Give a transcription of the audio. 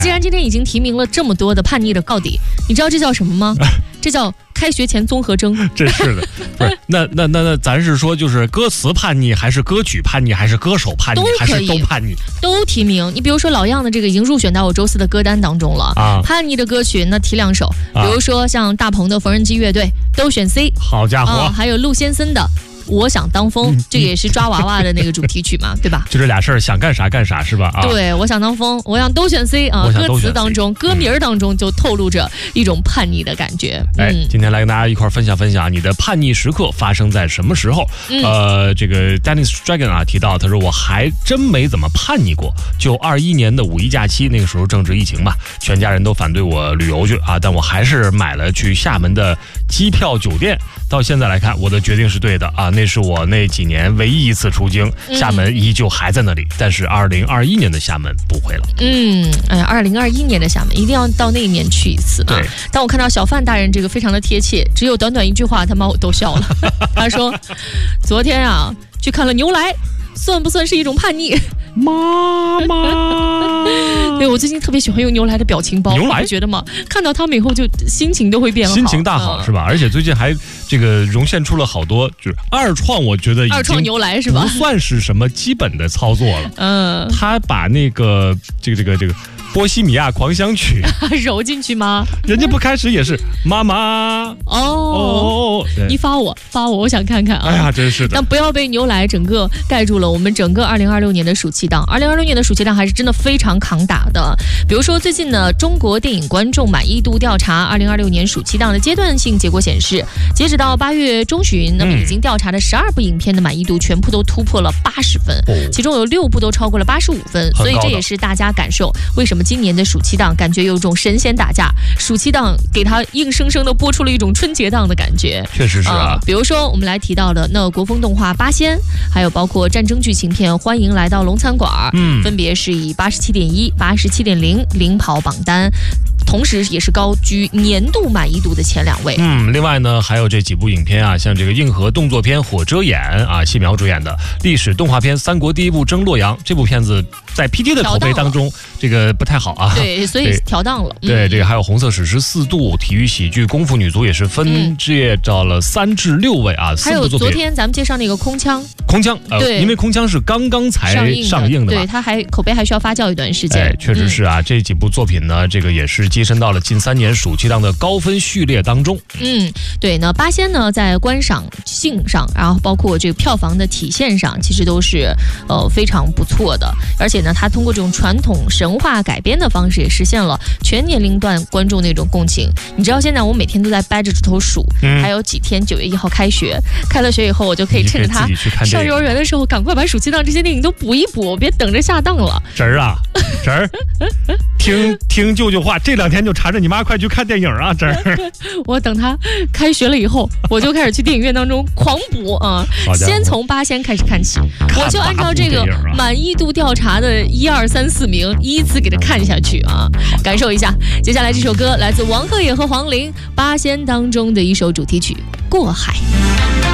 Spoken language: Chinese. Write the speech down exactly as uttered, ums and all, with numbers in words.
既然今天已经提名了这么多的叛逆的告底，你知道这叫什么吗？这叫开学前综合征。 真是的，不是那那那那咱是说就是歌词叛逆，还是歌曲叛逆，还是歌手叛逆，还是都叛逆？ 都提名。你比如说老样的这个已经入选到我周四的歌单当中了啊。叛逆的歌曲那提两首，比如说像大鹏的缝纫机乐队都选 C。 好家伙、 啊！还有陆先生的我想当风，这个也是抓娃娃的那个主题曲嘛，对吧？ 就这俩事儿，想干啥干啥是吧？啊， 对，我想当风，我想都选 C 啊。歌词当中、歌名当中就透露着一种叛逆的感觉。 哎、嗯，今天来跟大家一块分享分享你的叛逆时刻发生在什么时候？嗯、呃，这个 Dennis Dragon 啊提到，他说我还真没怎么叛逆过。就二一年的五一假期，那个时候正值疫情嘛，全家人都反对我旅游去啊，但我还是买了去厦门的机票、酒店。到现在来看，我的决定是对的啊，那是我那几年唯一一次出京，厦门依旧还在那里，嗯、但是二零二一年的厦门不会了。 嗯，哎，二零二一年的厦门一定要到那一年去一次啊。对。当我看到小范大人这个非常的贴切，只有短短一句话，他把我逗笑了。他说，昨天啊去看了牛来，算不算是一种叛逆？ 妈妈， 对，我最近特别喜欢用牛来的表情包， 牛来觉得嘛，看到他们以后就心情都会变好， 心情大好、嗯、是吧？而且最近还这个涌现出了好多，就是二创，我觉得已经二创牛来是吧？ 不算是什么基本的操作了。嗯，他把那个这个这个这个。波西米亚狂想曲揉进去吗？ 人家不开始也是妈妈哦哦，你发我发我，我想看看啊！ 哎呀，真是的！ 但不要被牛来整个盖住了我们整个二零二六年的暑期档。二零二六年的暑期档还是真的非常扛打的。比如说最近呢，中国电影观众满意度调查二零二六年暑期档的阶段性结果显示，截止到八月中旬，那么已经调查的十二部影片的满意度全部都突破了八十分，哦、其中有六部都超过了八十五分，所以这也是大家感受为什么今年的暑期档感觉有种神仙打架，暑期档给它硬生生的播出了一种春节档的感觉。 确实是啊、 呃，比如说我们来提到的那国风动画《八仙》，还有包括战争剧情片《欢迎来到龙餐馆》，嗯，分别是以八十七点一、八十七点零领跑榜单。同时也是高居年度满意度的前两位。 嗯，另外呢，还有这几部影片啊，像这个硬核动作片《火遮眼》啊，谢苗主演的历史动画片《三国第一部征洛阳》，这部片子在 P D 的口碑当中，这个不太好啊。 对，所以调档了。 对，对这个还有红色史诗四度体育喜剧《功夫女足》也是分列到了三至六位啊。 还有昨天咱们介绍那个空枪， 空枪，呃，对，因为空枪是刚刚才上映的， 对，它还口碑还需要发酵一段时间。 哎，确实是啊，嗯、这几部作品呢，这个也是跻身到了近三年暑期档的高分序列当中。 嗯，对，那八仙呢，在观赏性上，然后包括这个票房的体现上，其实都是呃非常不错的。而且呢，它通过这种传统神话改编的方式，也实现了全年龄段观众那种共情。你知道现在我每天都在掰着指头数，嗯、还有几天九月一号开学，开了学以后，我就可以趁着他上幼儿园的时候，赶快把暑期档这些电影都补一补，别等着下档了。 侄儿啊，侄儿，听听舅舅话，这两天就缠着你妈快去看电影啊，侄儿。 我等他开学了以后，我就开始去电影院当中狂补啊，先从八仙开始看起，我就按照这个满意度调查的一二三四名，依次给他看下去啊，感受一下。接下来这首歌来自王鹤野和黄龄《八仙》当中的一首主题曲《过海》。